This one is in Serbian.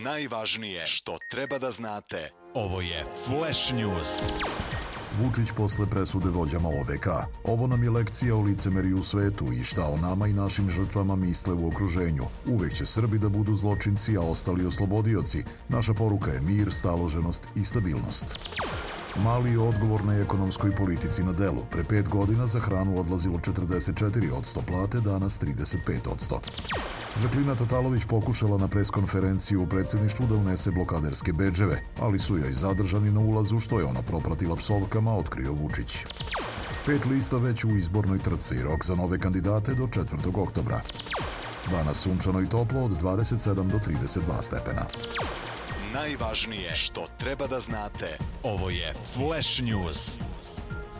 Najvažnije što treba da znate. Ovo je Flash News. Vučić posle presude vođama OVK. Ovo nam je lekcija o licemeriju u svetu i šta o nama i našim žrtvama misle u okruženju. Uvek će Srbi da budu zločinci, a ostali oslobodioci. Naša poruka je mir, staloženost i stabilnost. Mali je odgovor na ekonomskoj politici na delu. Pre 5 godina za hranu odlazilo 44% plate, danas 35%. Žaklina Tatalović pokušala na preskonferenciju u predsjedništvu da unese blokaderske bedževe, ali su joj zadržani na ulazu, što je ona propratila psovkama, otkrio Vučić. 5 lista već u izbornoj trci, rok za nove kandidate do 4. oktobra. Danas sunčano i toplo od 27 do 32 stepena. Najvažnije što treba da znate. Ovo je Flash News.